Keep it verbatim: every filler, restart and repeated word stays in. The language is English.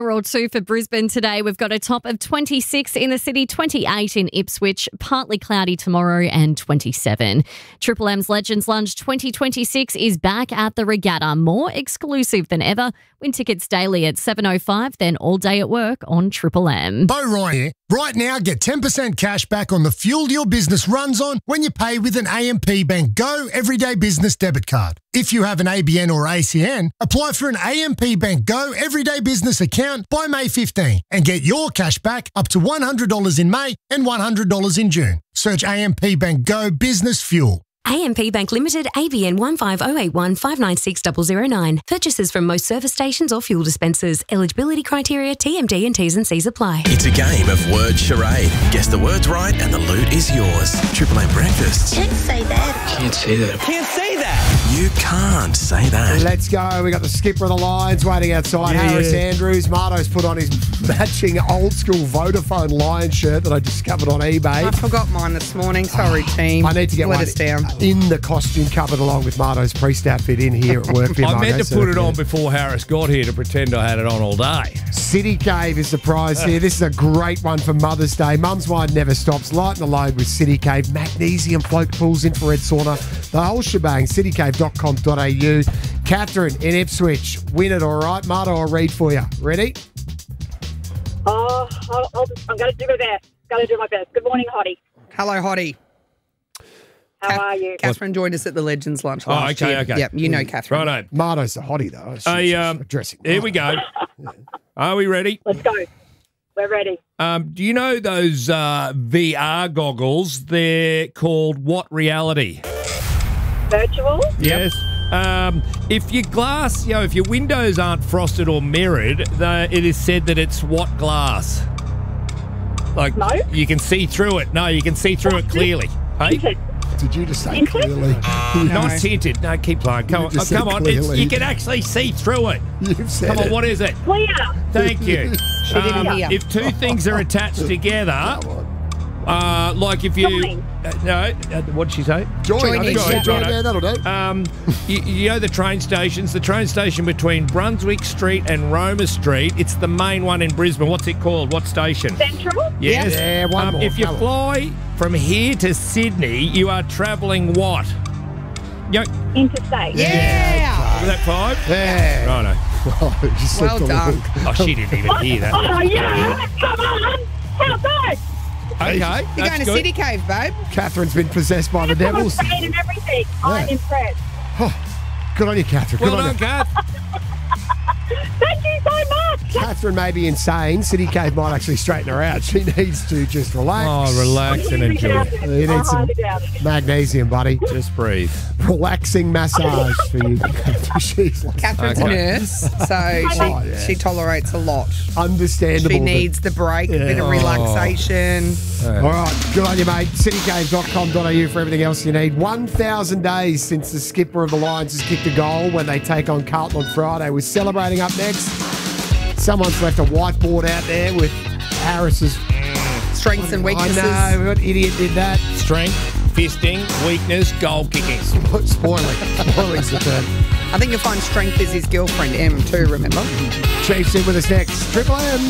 Roll two for Brisbane today. We've got a top of twenty-six in the city, twenty-eight in Ipswich, partly cloudy tomorrow and twenty-seven. Triple M's Legends Lunch twenty twenty-six is back at the Regatta, more exclusive than ever. Win tickets daily at seven oh five, then all day at work on Triple M. Bo Ryan here. Right now, get ten percent cash back on the fuel your business runs on when you pay with an A M P Bank Go Everyday Business Debit Card. If you have an A B N or A C N, apply for an A M P Bank Go Everyday Business account by May fifteenth and get your cash back up to one hundred dollars in May and one hundred dollars in June. Search A M P Bank Go Business Fuel. A M P Bank Limited, A B N one five zero eight one five nine six zero zero nine. Purchases from most service stations or fuel dispensers. Eligibility criteria, T M D and T's and C's apply. It's a game of word charade. Guess the words right and the loot is yours. Triple M Breakfast. Can't say that. Can't say that. Can't say that. You can't say that. Let's go. We got the skipper of the Lions waiting outside. Yeah, Harris yeah. Andrews. Marto's put on his matching old school Vodafone Lions shirt that I discovered on eBay. I forgot mine this morning. Sorry, team. I need to get Let one us down. in the costume cupboard along with Marto's priest outfit in here at work. For you, I Margo, meant to so put it yeah. on before Harris got here to pretend I had it on all day. City Cave is the prize here. This is a great one for Mother's Day. Mum's Wine never stops. Lighten the load with City Cave. Magnesium float pools, infrared sauna, the whole shebang. city cave dot com dot a u. Catherine in Ipswich. Win it, all right? Marto, I'll read for you. Ready? Oh, I'll, I'll, I'm going to do my best. Going to do my best. Good morning, Hottie. Hello, Hottie. How Kath- are you? Catherine joined us at the Legends Lunch Oh, last okay, year. okay. Yep, you know Catherine. Righto. Marto's the hottie, though. She's, Hey, um, she's addressing Here we go. Are we ready? Let's go. We're ready. Um, do you know those uh, V R goggles? They're called What Reality? Virtual? Yes. Um, if your glass, you know, if your windows aren't frosted or mirrored, the, it is said that it's what glass? Like No. you can see through it. No, you can see through it clearly. Hey, Tinted. Did you just say Tinted? clearly? not tinted. No, keep playing. Come You on, just oh, come said on. It's, clearly. you can actually see through it. You've said Come on, it. what is it? Clear. Thank you. She didn't Um, hear. if two things are attached together, uh, like if you Join. uh, no, uh, what did she say? Join, I Joining. think she said Join, join. Yeah, that'll do. Um, you, you know the train stations, the train station between Brunswick Street and Roma Street. It's the main one in Brisbane. What's it called? What station? Central? Yes. Yeah, one um, more. If you Come on. fly from here to Sydney, you are travelling what? You know, Interstate. Yeah. was that five? Yeah. Righto. Oh, you Well slipped a done. look. Oh, she didn't even hear that. Oh, yeah. Come on. How good. Okay, You're that's going to good. City Cave, babe. Catherine's been possessed by the devils. Paid and everything. I'm Yeah. impressed. Good on you, Catherine. Good Well on done, you. Kath. Thank you so much. Catherine may be insane. City Cave might actually straighten her out. She needs to just relax. Oh, relax and enjoy. You need some magnesium, buddy. Just breathe. Relaxing massage for you. She's like Catherine's Okay. a nurse, so she, Oh, yeah. she tolerates a lot. understandable. She but- needs the break, a bit of Oh. relaxation. All right, good on you, mate. city cave dot com dot a u for everything else you need. one thousand days since the skipper of the Lions has kicked a goal when they take on Carlton on Friday. We're celebrating up next. Someone's left a whiteboard out there with Harris's. Strengths and weaknesses. I know, what idiot did that? Strength, fisting, weakness, goal kicking. Spoiling. Spoiling's the term. I think you'll find strength is his girlfriend, M, too, remember? Chiefs in with us next. Triple M.